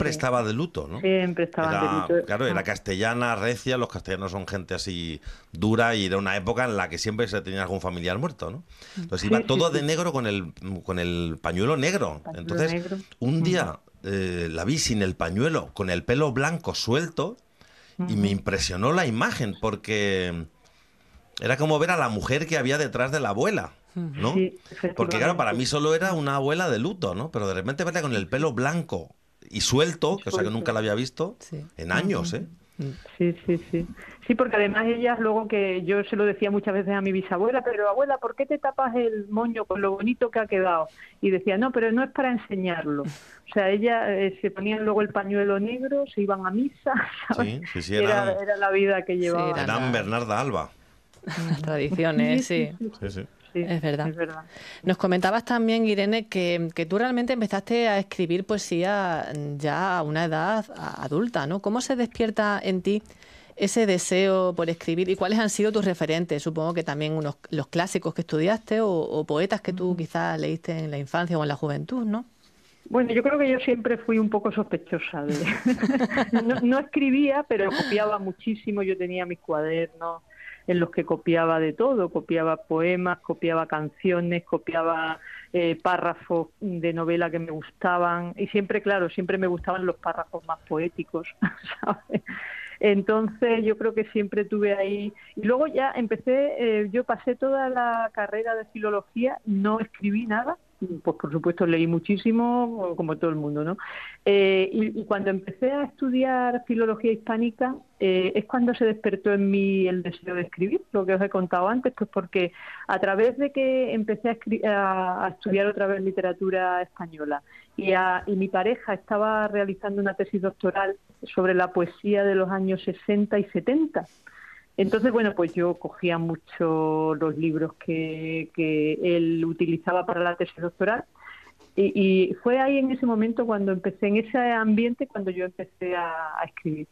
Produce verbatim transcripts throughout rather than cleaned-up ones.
siempre sí. estaba de luto, ¿no? Siempre estaban Era, de luto. claro, era Ah. castellana, recia, los castellanos son gente así dura y era una época en la que siempre se tenía algún familiar muerto, ¿no? Entonces iba Sí, sí, todo de sí. negro con el, con el pañuelo negro. Pañuelo Entonces, negro. un Ujú, día eh, la vi sin el pañuelo, con el pelo blanco suelto y me ujú. impresionó la imagen porque era como ver a la mujer que había detrás de la abuela, ¿no? Sí, Porque claro, para mí efectivamente. solo era Ah, una abuela de luto, ¿no? Pero de repente verla con sí, el sí. pelo blanco y Y suelto, que o sea que nunca suelto. la había visto Sí. en años, Ujú. ¿eh? Mm. Sí, sí, sí. Sí, porque además ellas luego que yo se lo decía muchas veces a mi bisabuela, pero abuela, ¿por qué te tapas el moño con lo bonito que ha quedado? Y decía, no, pero no es para enseñarlo. O sea, ellas eh, se ponían luego el pañuelo negro, se iban a misa, ¿sabes? Sí, sí, sí, Era, eran, era la vida que Sí, llevaban. eran eran las, Bernarda Alba. las Ujú. tradiciones, Sí, sí, sí. sí, Sí, sí, sí. sí, Es verdad. es verdad. Nos comentabas también, Irene, que, que tú realmente empezaste a escribir poesía ya a una edad a- adulta, ¿no? ¿Cómo se despierta en ti ese deseo por escribir y cuáles han sido tus referentes? Supongo que también unos, los clásicos que estudiaste o, o poetas que tú quizás leíste en la infancia o en la juventud, ¿no? Bueno, yo creo que yo siempre fui un poco sospechosa de... No, no escribía, pero copiaba muchísimo. Yo tenía mis cuadernos en los que copiaba de todo. Copiaba poemas, copiaba canciones, copiaba eh, párrafos de novela que me gustaban. Y siempre, claro, siempre me gustaban los párrafos más poéticos, ¿sabes? Entonces yo creo que siempre tuve ahí... Y luego ya empecé, eh, yo pasé toda la carrera de filología, no escribí nada. Pues por supuesto leí muchísimo, como todo el mundo, ¿no? Eh, y, y cuando empecé a estudiar filología hispánica, eh, es cuando se despertó en mí el deseo de escribir, lo que os he contado antes, pues porque a través de que empecé a, escri- a, a estudiar otra vez literatura española y, a, y mi pareja estaba realizando una tesis doctoral sobre la poesía de los años sesenta y setenta. Entonces, bueno, pues yo cogía mucho los libros que, que él utilizaba para la tesis doctoral y, y fue ahí en ese momento cuando empecé, en ese ambiente, cuando yo empecé a, a escribir.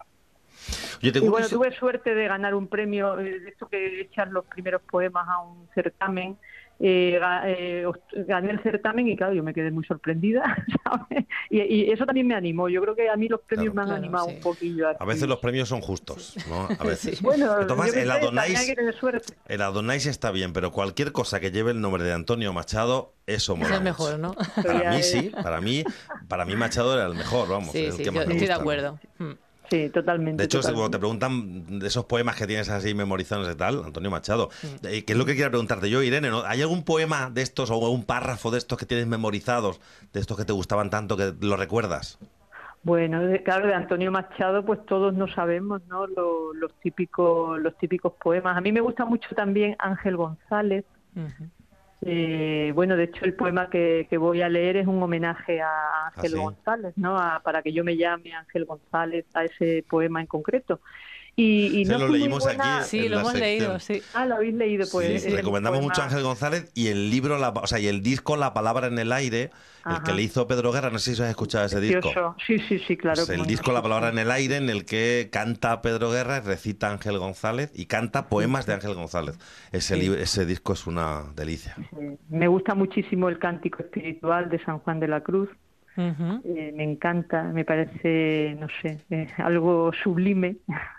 Yo Y tengo bueno, curiosidad. tuve suerte de ganar un premio, eh, de esto que echan los primeros poemas a un certamen. Eh, ga- eh, ost- gané el certamen y claro, yo me quedé muy sorprendida, ¿sabes? Y, y eso también me animó. Yo creo que a mí los premios Claro. me han Claro, animado sí. un poquillo a A veces escribir. los premios son justos, ¿no? A Sí. veces. Bueno, De todas yo formas, qué el sé, también hay que Adonais, tener suerte. el Adonais está bien, pero cualquier cosa que lleve el nombre de Antonio Machado, eso Es mola el mejor, mucho. ¿no? Eso Para ya mí es- sí, para mí, para mí Machado era el mejor, vamos, Sí, es el sí, que yo más me estoy de gusta, ¿no? acuerdo. Mm. Sí, De totalmente, hecho, cuando te totalmente. preguntan de esos poemas que tienes así memorizados y tal, Antonio Machado, Mm. eh, ¿qué es lo que quiero preguntarte yo, Irene? ¿No? ¿Hay algún poema de estos o un párrafo de estos que tienes memorizados, de estos que te gustaban tanto que lo recuerdas? Bueno, de- claro, de Antonio Machado, pues todos no sabemos, ¿no? Lo- los típicos, los típicos poemas. A mí me gusta mucho también Ángel González. Ujú. Eh, bueno, de hecho el poema que, que voy a leer es un homenaje a ¿Ah, Ángel sí? González, ¿no? A- para que yo me llame Ángel González, a ese poema en concreto. Y, y Se no lo soy muy leímos aquí buena. Sí, en lo la hemos leído, sección. sí. Ah, lo habéis leído, Sí, Sí, pues es sí. un recomendamos mucho a poema. Ángel González y el libro, la, o sea, y el disco La Palabra en el Aire, el que le Ajá, hizo Pedro Guerra, no sé si os has escuchado ese disco. precioso. Sí, sí, sí, claro, Pues como el no, disco La sí, Palabra sí. en el Aire, en el que canta Pedro Guerra, recita Ángel González y canta poemas de Ángel González. Ese, Sí. libro, ese disco es una delicia. Sí. Me gusta muchísimo el cántico espiritual de San Juan de la Cruz. Ujú. Eh, me encanta, me parece, no sé, eh, algo sublime.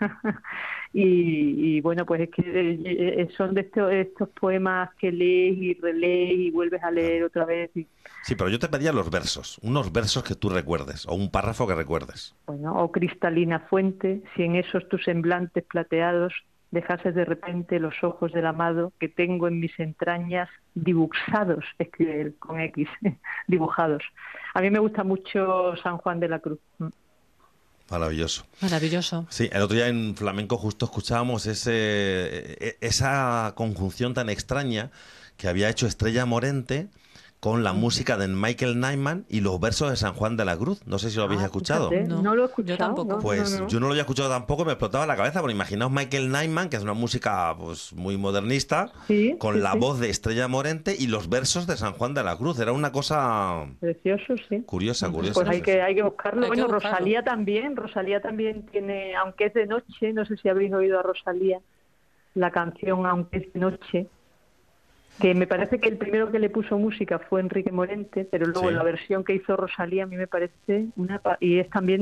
y, y bueno, pues es que eh, eh, son de estos, estos poemas que lees y relees y vuelves a leer Claro. otra vez. Y, Sí, pero yo te pedía los versos, unos versos que tú recuerdes, o un párrafo que recuerdes. bueno, oh cristalina fuente, si en esos tus semblantes plateados dejases de repente los ojos del amado que tengo en mis entrañas dibujados, escribe él con X, dibujados. A mí me gusta mucho San Juan de la Cruz. Maravilloso. Maravilloso. Sí, el otro día en flamenco justo escuchábamos ese, e- esa conjunción tan extraña que había hecho Estrella Morente con la música de Michael Nyman y los versos de San Juan de la Cruz. No sé si lo habéis Ah, escuchado. fíjate, No, no lo he yo escuchado. tampoco. No, Pues no, no. yo no lo había escuchado tampoco, me explotaba la cabeza, porque imaginaos Michael Nyman, que es una música pues muy modernista, Sí, con sí, la sí. voz de Estrella Morente y los versos de San Juan de la Cruz. Era una cosa Precioso, sí. curiosa, Ujú. curiosa. Pues hay sí, que sí. hay que buscarlo. Hay que Bueno, buscarlo. Rosalía también. Rosalía también tiene, aunque es de noche, no sé si habéis oído a Rosalía, la canción Aunque es de noche, que me parece que el primero que le puso música fue Enrique Morente, pero luego Sí. la versión que hizo Rosalía a mí me parece una... pa- y es también